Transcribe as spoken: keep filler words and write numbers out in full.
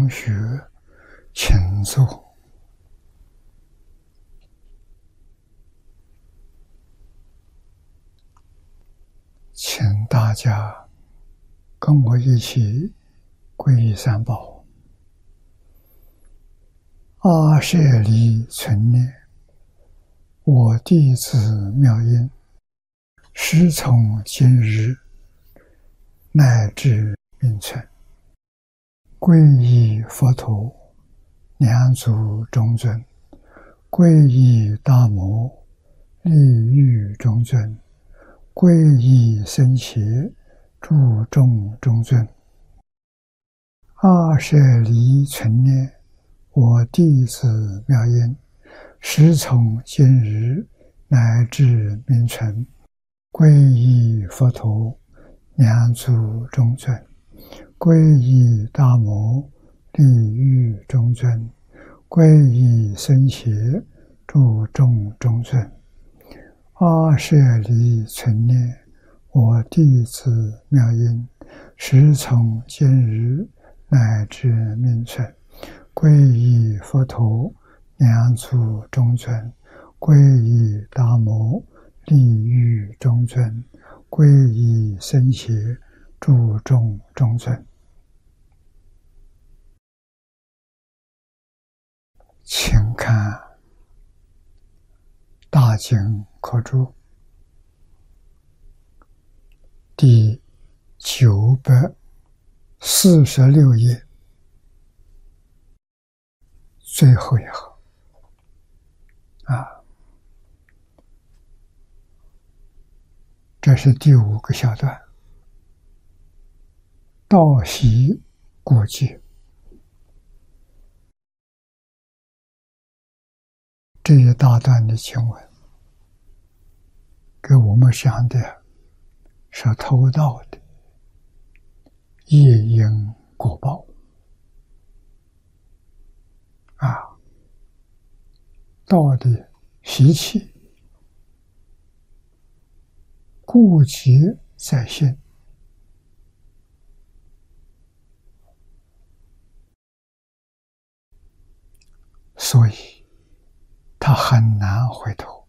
学，请坐。请大家跟我一起皈依三宝。阿舍离存念，我弟子妙音，师从今日乃至命存，皈依佛陀，两足中尊；皈依大摩，利欲中尊；皈依僧伽，注重中尊。阿舍离存念，我弟子妙音，师从今日乃至命存，皈依佛陀，两足中尊；皈依大摩，利欲中尊；皈依僧伽，注重中尊。阿舍离存念，我弟子妙音，师从今日乃至命存，皈依佛陀，两足中尊；皈依大摩，利欲中尊；皈依僧伽，注重中尊。请看大经科注第九百四十六页最后一行啊，这是第五个小段，道习故记。这一大段的经文给我们想的是偷盗的业因果报啊，盗的习气，故结在心，所以他很难回头。